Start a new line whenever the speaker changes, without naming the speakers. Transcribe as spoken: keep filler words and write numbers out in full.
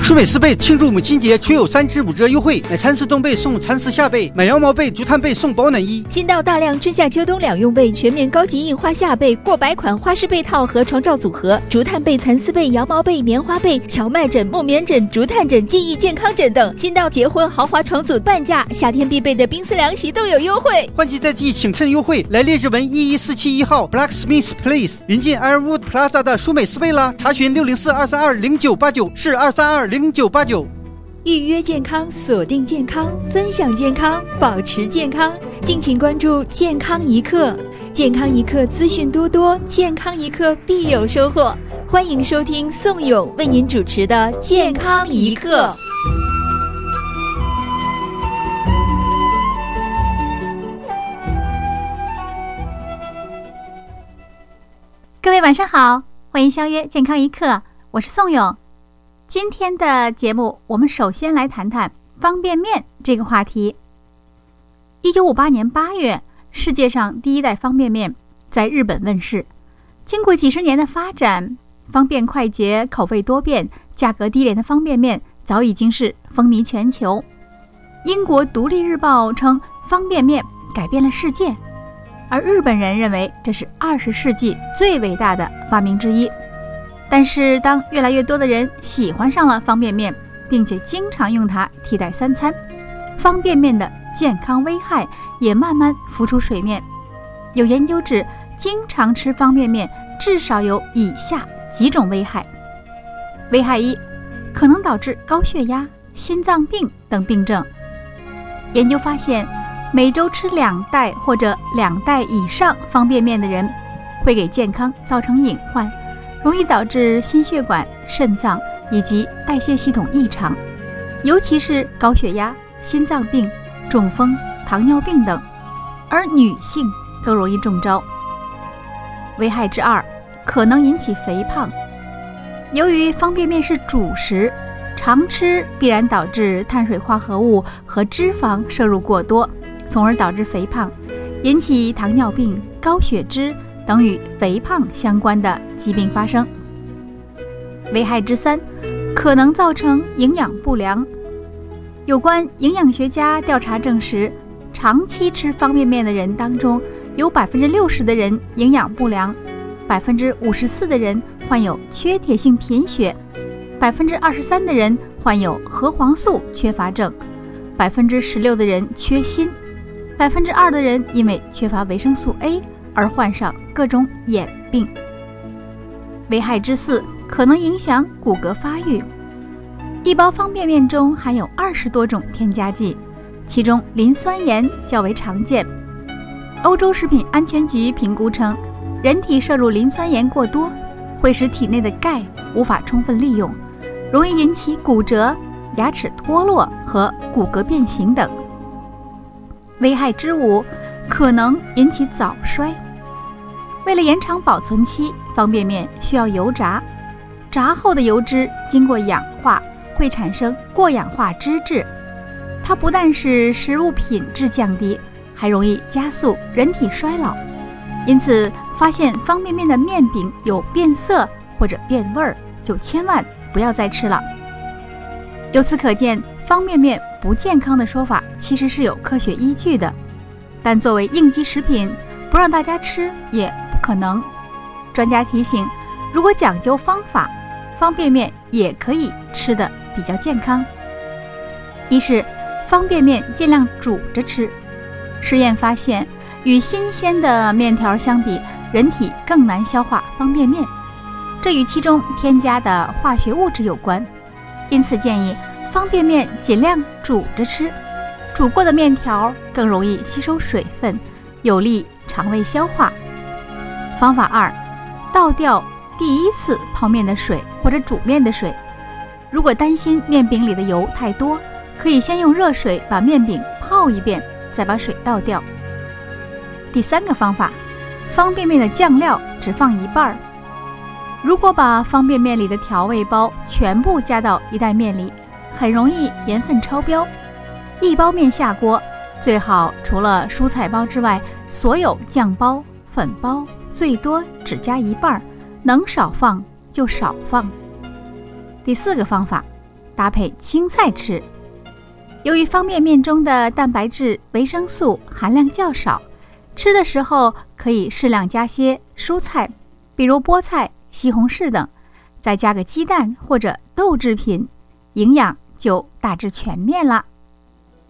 舒美丝被庆祝母亲节，出有三支五折优惠，买蚕丝冬被送蚕丝夏被，买羊毛被、竹炭被送保暖衣。
新到大量春夏秋冬两用被，全面高级印花夏被，过百款花式被套和床罩组合，竹炭被、蚕丝被、羊毛被、棉花被、荞麦枕、木棉枕、竹炭枕、记忆健康枕等。新到结婚豪华床组半价，夏天必备的冰丝凉席都有优惠。
换季在即，请趁优惠来烈日文一一四七一号 Blacksmith Place 临近 Ironwood Plaza 的舒美丝被啦，查询六零四二三二零九八九，是二三二零九八九。
预约健康，锁定健康，分享健康，保持健康。敬请关注健康一刻，健康一刻资讯多多，健康一刻必有收获。欢迎收听宋勇为您主持的健康一刻。
各位晚上好，欢迎相约健康一刻，我是宋勇。今天的节目，我们首先来谈谈方便面这个话题。一九五八年八月，世界上第一代方便面在日本问世。经过几十年的发展，方便快捷、口味多变、价格低廉的方便面早已经是风靡全球。英国《独立日报》称，方便面改变了世界，而日本人认为这是二十世纪最伟大的发明之一。但是当越来越多的人喜欢上了方便面，并且经常用它替代三餐，方便面的健康危害也慢慢浮出水面。有研究指，经常吃方便面至少有以下几种危害。危害一，可能导致高血压、心脏病等病症。研究发现，每周吃两袋或者两袋以上方便面的人，会给健康造成隐患，容易导致心血管、肾脏以及代谢系统异常，尤其是高血压、心脏病、中风、糖尿病等，而女性更容易中招。危害之二，可能引起肥胖。由于方便面是主食，常吃必然导致碳水化合物和脂肪摄入过多，从而导致肥胖，引起糖尿病、高血脂等与肥胖相关的疾病发生。危害之三，可能造成营养不良。有关营养学家调查证实，长期吃方便面的人当中，有百分之六十的人营养不良，百分之五十四的人患有缺铁性贫血，百分之二十三的人患有核黄素缺乏症，百分之十六的人缺锌，百分之二的人因为缺乏维生素 A而患上各种眼病。危害之四，可能影响骨骼发育。一包方便面中含有二十多种添加剂，其中磷酸盐较为常见。欧洲食品安全局评估称，人体摄入磷酸盐过多，会使体内的钙无法充分利用，容易引起骨折、牙齿脱落和骨骼变形等。危害之五，可能引起早衰。为了延长保存期，方便面需要油炸，炸后的油脂经过氧化会产生过氧化脂质，它不但使食物品质降低，还容易加速人体衰老。因此，发现方便面的面饼有变色或者变味儿，就千万不要再吃了。由此可见，方便面不健康的说法其实是有科学依据的，但作为应急食品，不让大家吃也不可能。专家提醒，如果讲究方法，方便面也可以吃得比较健康。一是方便面尽量煮着吃。实验发现，与新鲜的面条相比，人体更难消化方便面，这与其中添加的化学物质有关。因此建议方便面尽量煮着吃，煮过的面条更容易吸收水分，有利肠胃消化。方法二，倒掉第一次泡面的水或者煮面的水。如果担心面饼里的油太多，可以先用热水把面饼泡一遍，再把水倒掉。第三个方法，方便面的酱料只放一半。如果把方便面里的调味包全部加到一袋面里，很容易盐分超标。一包面下锅，最好除了蔬菜包之外，所有酱包、粉包最多只加一半，能少放就少放。第四个方法， 搭配青菜吃。由于方便面中的蛋白质、维生素含量较少，吃的时候可以适量加些蔬菜，比如菠菜、西红柿等，再加个鸡蛋或者豆制品，营养就大致全面了。